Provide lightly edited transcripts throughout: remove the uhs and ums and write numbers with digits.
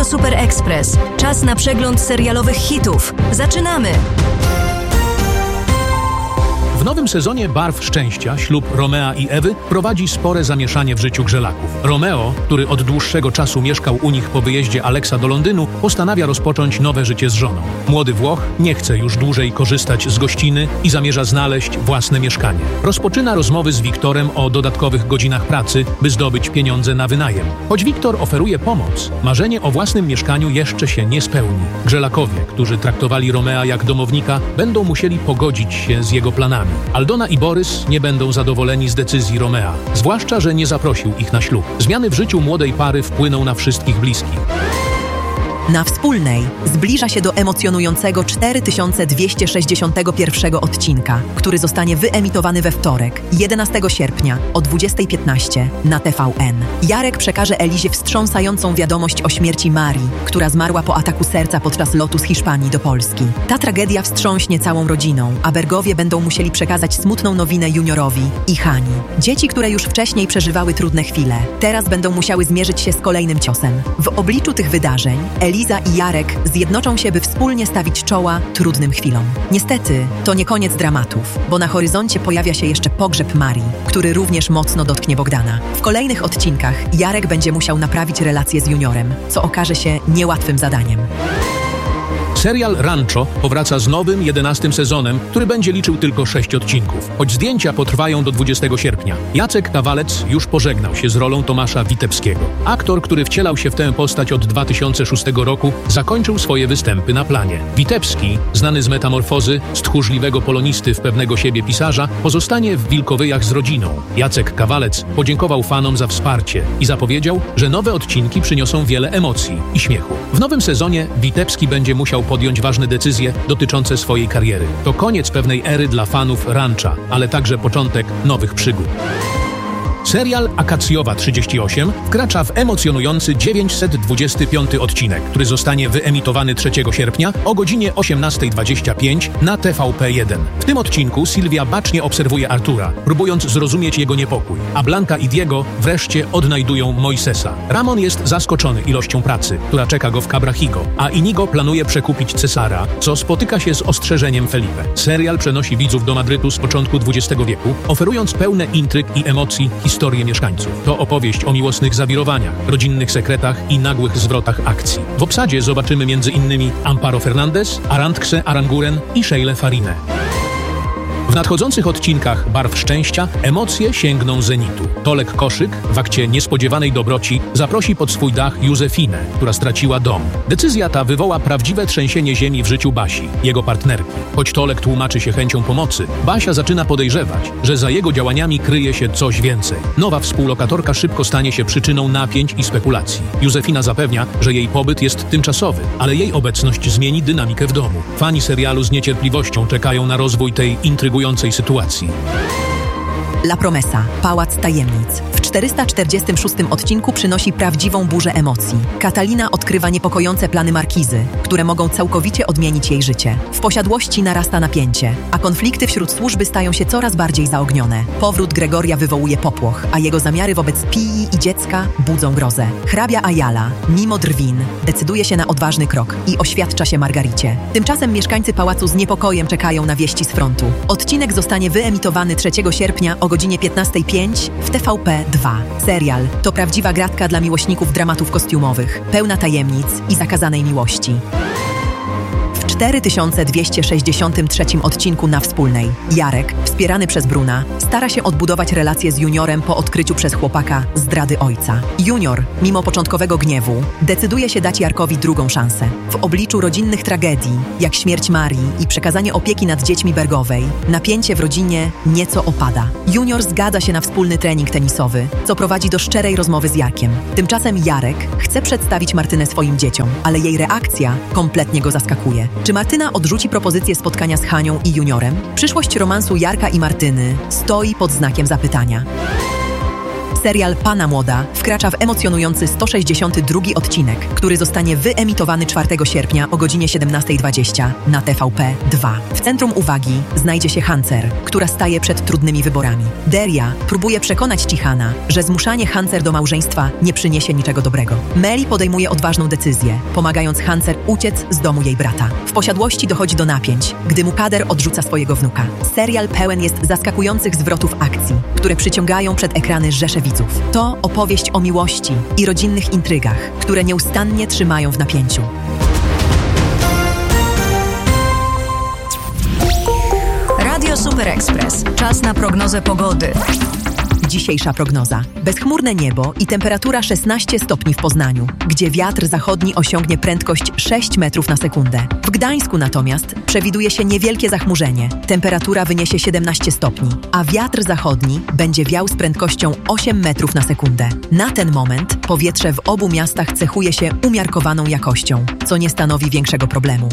Super Express. Czas na przegląd serialowych hitów. Zaczynamy! W nowym sezonie Barw Szczęścia ślub Romea i Ewy prowadzi spore zamieszanie w życiu Grzelaków. Romeo, który od dłuższego czasu mieszkał u nich po wyjeździe Alexa do Londynu, postanawia rozpocząć nowe życie z żoną. Młody Włoch nie chce już dłużej korzystać z gościny i zamierza znaleźć własne mieszkanie. Rozpoczyna rozmowy z Wiktorem o dodatkowych godzinach pracy, by zdobyć pieniądze na wynajem. Choć Wiktor oferuje pomoc, marzenie o własnym mieszkaniu jeszcze się nie spełni. Grzelakowie, którzy traktowali Romea jak domownika, będą musieli pogodzić się z jego planami. Aldona i Borys nie będą zadowoleni z decyzji Romea, zwłaszcza, że nie zaprosił ich na ślub. Zmiany w życiu młodej pary wpłyną na wszystkich bliskich. Na Wspólnej zbliża się do emocjonującego 4261 odcinka, który zostanie wyemitowany we wtorek, 11 sierpnia o 20:15 na TVN. Jarek przekaże Elizie wstrząsającą wiadomość o śmierci Marii, która zmarła po ataku serca podczas lotu z Hiszpanii do Polski. Ta tragedia wstrząśnie całą rodziną, a Bergowie będą musieli przekazać smutną nowinę Juniorowi i Hani. Dzieci, które już wcześniej przeżywały trudne chwile, teraz będą musiały zmierzyć się z kolejnym ciosem. W obliczu tych wydarzeń Eliza i Jarek zjednoczą się, by wspólnie stawić czoła trudnym chwilom. Niestety, to nie koniec dramatów, bo na horyzoncie pojawia się jeszcze pogrzeb Marii, który również mocno dotknie Bogdana. W kolejnych odcinkach Jarek będzie musiał naprawić relacje z Juniorem, co okaże się niełatwym zadaniem. Serial Rancho powraca z nowym, 11 sezonem, który będzie liczył tylko 6 odcinków. Choć zdjęcia potrwają do 20 sierpnia. Jacek Kawalec już pożegnał się z rolą Tomasza Witebskiego. Aktor, który wcielał się w tę postać od 2006 roku, zakończył swoje występy na planie. Witebski, znany z Metamorfozy, z tchórzliwego polonisty w pewnego siebie pisarza, pozostanie w Wilkowyjach z rodziną. Jacek Kawalec podziękował fanom za wsparcie i zapowiedział, że nowe odcinki przyniosą wiele emocji i śmiechu. W nowym sezonie Witebski będzie musiał podjąć ważne decyzje dotyczące swojej kariery. To koniec pewnej ery dla fanów Rancha, ale także początek nowych przygód. Serial Akacjowa 38 wkracza w emocjonujący 925 odcinek, który zostanie wyemitowany 3 sierpnia o godzinie 18:25 na TVP1. W tym odcinku Sylwia bacznie obserwuje Artura, próbując zrozumieć jego niepokój, a Blanka i Diego wreszcie odnajdują Moisesa. Ramon jest zaskoczony ilością pracy, która czeka go w Cabrahigo, a Inigo planuje przekupić Cesara, co spotyka się z ostrzeżeniem Felipe. Serial przenosi widzów do Madrytu z początku XX wieku, oferując pełne intryg i emocji historię mieszkańców. To opowieść o miłosnych zawirowaniach, rodzinnych sekretach i nagłych zwrotach akcji. W obsadzie zobaczymy m.in. Amparo Fernandez, Arantxe Aranguren i Sheilę Farinę. W nadchodzących odcinkach Barw Szczęścia emocje sięgną zenitu. Tolek Koszyk w akcie niespodziewanej dobroci zaprosi pod swój dach Józefinę, która straciła dom. Decyzja ta wywoła prawdziwe trzęsienie ziemi w życiu Basi, jego partnerki. Choć Tolek tłumaczy się chęcią pomocy, Basia zaczyna podejrzewać, że za jego działaniami kryje się coś więcej. Nowa współlokatorka szybko stanie się przyczyną napięć i spekulacji. Józefina zapewnia, że jej pobyt jest tymczasowy, ale jej obecność zmieni dynamikę w domu. Fani serialu z niecierpliwością czekają na rozwój tej intrygującej sytuacji. La Promesa, Pałac Tajemnic. W 446 odcinku przynosi prawdziwą burzę emocji. Katalina odkrywa niepokojące plany markizy, które mogą całkowicie odmienić jej życie. W posiadłości narasta napięcie, a konflikty wśród służby stają się coraz bardziej zaognione. Powrót Gregoria wywołuje popłoch, a jego zamiary wobec Pii i dziecka budzą grozę. Hrabia Ayala, mimo drwin, decyduje się na odważny krok i oświadcza się Margaricie. Tymczasem mieszkańcy pałacu z niepokojem czekają na wieści z frontu. Odcinek zostanie wyemitowany 3 sierpnia o godzinie 15:05 w TVP2. Serial to prawdziwa gratka dla miłośników dramatów kostiumowych, pełna tajemnic i zakazanej miłości. W 4263 odcinku Na Wspólnej Jarek, wspierany przez Bruna, stara się odbudować relacje z Juniorem po odkryciu przez chłopaka zdrady ojca. Junior, mimo początkowego gniewu, decyduje się dać Jarkowi drugą szansę. W obliczu rodzinnych tragedii, jak śmierć Marii i przekazanie opieki nad dziećmi Bergowej, napięcie w rodzinie nieco opada. Junior zgadza się na wspólny trening tenisowy, co prowadzi do szczerej rozmowy z Jarkiem. Tymczasem Jarek chce przedstawić Martynę swoim dzieciom, ale jej reakcja kompletnie go zaskakuje. Czy Martyna odrzuci propozycję spotkania z Hanią i Juniorem? Przyszłość romansu Jarka i Martyny stoi pod znakiem zapytania. Serial Pana Młoda wkracza w emocjonujący 162 odcinek, który zostanie wyemitowany 4 sierpnia o godzinie 17:20 na TVP2. W centrum uwagi znajdzie się Hancer, która staje przed trudnymi wyborami. Deria próbuje przekonać Tichana, że zmuszanie Hancer do małżeństwa nie przyniesie niczego dobrego. Meli podejmuje odważną decyzję, pomagając Hancer uciec z domu jej brata. W posiadłości dochodzi do napięć, gdy Mukader odrzuca swojego wnuka. Serial pełen jest zaskakujących zwrotów akcji, które przyciągają przed ekrany rzesze widzów. To opowieść o miłości i rodzinnych intrygach, które nieustannie trzymają w napięciu. Radio Super Express. Czas na prognozę pogody. Dzisiejsza prognoza. Bezchmurne niebo i temperatura 16 stopni w Poznaniu, gdzie wiatr zachodni osiągnie prędkość 6 metrów na sekundę. W Gdańsku natomiast przewiduje się niewielkie zachmurzenie. Temperatura wyniesie 17 stopni, a wiatr zachodni będzie wiał z prędkością 8 metrów na sekundę. Na ten moment powietrze w obu miastach cechuje się umiarkowaną jakością, co nie stanowi większego problemu.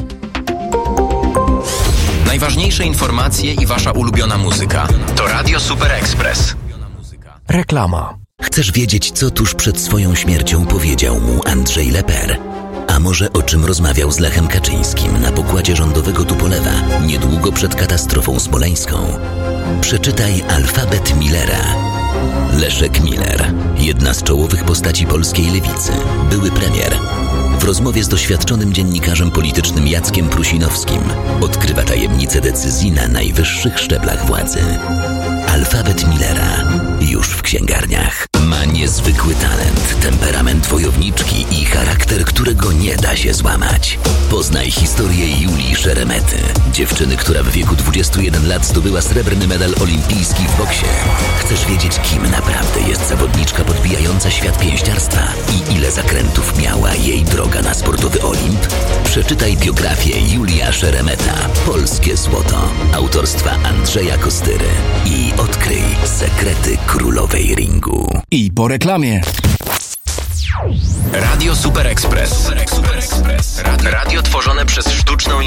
Najważniejsze informacje i wasza ulubiona muzyka. To Radio Super Express. Reklama. Chcesz wiedzieć, co tuż przed swoją śmiercią powiedział mu Andrzej Leper? A może o czym rozmawiał z Lechem Kaczyńskim na pokładzie rządowego Tupolewa niedługo przed katastrofą smoleńską? Przeczytaj Alfabet Millera. Leszek Miller, jedna z czołowych postaci polskiej lewicy, były premier. W rozmowie z doświadczonym dziennikarzem politycznym Jackiem Prusinowskim odkrywa tajemnice decyzji na najwyższych szczeblach władzy. Alfabet Millera już w księgarniach. Ma niezwykły talent, temperament wojowniczki i charakter, którego nie da się złamać. Poznaj historię Julii Szeremety, dziewczyny, która w wieku 21 lat zdobyła srebrny medal olimpijski w boksie. Chcesz wiedzieć, kim naprawdę jest zawodniczka podbijająca świat pięściarstwa i ile zakrętów miała jej droga na sportowy Olimp? Przeczytaj biografię Julia Szeremeta, Polskie Złoto, autorstwa Andrzeja Kostyry i odkryj sekrety królowej ringu. I po reklamie. Radio Super Express. Radio tworzone przez sztuczną